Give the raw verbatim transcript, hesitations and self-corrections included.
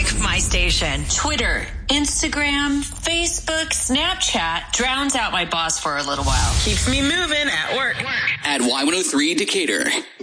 like my station. Twitter, Instagram, Facebook, Snapchat drowns out my boss for a little while. Keeps me moving at work. At Y one oh three Decatur.